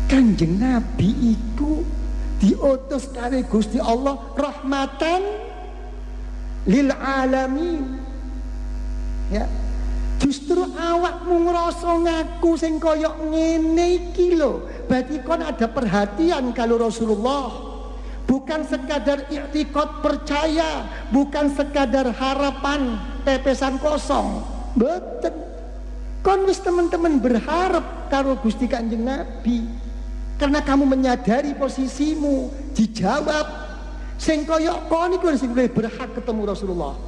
Kanjeng Nabi iku diutus kali Gusti Allah rahmatan lil alamin. Ya, justru awakmu ngrasa ngaku sing koyok ngene iki lho, berarti kon ada perhatian kalau Rasulullah. Bukan sekadar i'tikad percaya, bukan sekadar harapan pepesan kosong. Mboten. Kon wis teman-teman berharap karo Gusti Kanjeng Nabi. Karena kamu menyadari posisimu, dijawab sing koyok kon iku sing berhak ketemu Rasulullah.